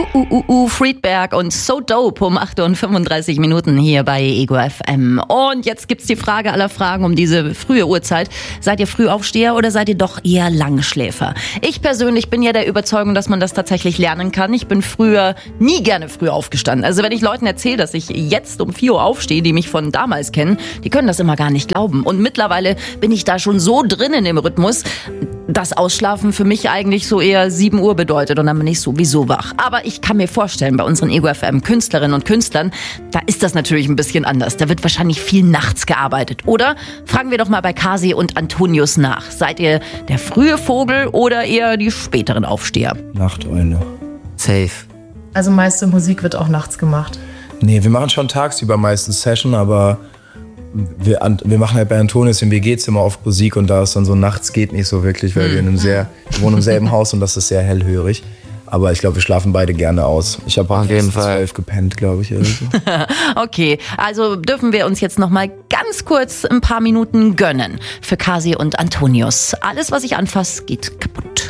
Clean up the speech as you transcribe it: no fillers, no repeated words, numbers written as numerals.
Friedberg und So Dope um 8:35 hier bei Ego FM. Und jetzt gibt's die Frage aller Fragen um diese frühe Uhrzeit. Seid ihr Frühaufsteher oder seid ihr doch eher Langschläfer? Ich persönlich bin ja der Überzeugung, dass man das tatsächlich lernen kann. Ich bin früher nie gerne früh aufgestanden. Also wenn ich Leuten erzähle, dass ich jetzt um 4 Uhr aufstehe, die mich von damals kennen, die können das immer gar nicht glauben. Und mittlerweile bin ich da schon so drin in dem Rhythmus, dass Ausschlafen für mich eigentlich so eher 7 Uhr bedeutet und dann bin ich sowieso wach. Aber ich kann mir vorstellen, bei unseren Ego FM Künstlerinnen und Künstlern, da ist das natürlich ein bisschen anders. Da wird wahrscheinlich viel nachts gearbeitet. Oder? Fragen wir doch mal bei Kasi und Antonius nach. Seid ihr der frühe Vogel oder eher die späteren Aufsteher? Nachteule. Safe. Also meiste Musik wird auch nachts gemacht. Nee, wir machen schon tagsüber meistens Session, aber wir machen halt bei Antonius im WG-Zimmer oft Musik und da ist dann so nachts geht nicht so wirklich, weil wir wohnen im selben Haus und das ist sehr hellhörig. Aber ich glaube, wir schlafen beide gerne aus. Ich habe auf jeden Fall 12 gepennt, glaube ich. Okay, also dürfen wir uns jetzt noch mal ganz kurz ein paar Minuten gönnen für Kasi und Antonius. Alles, was ich anfasse, geht kaputt.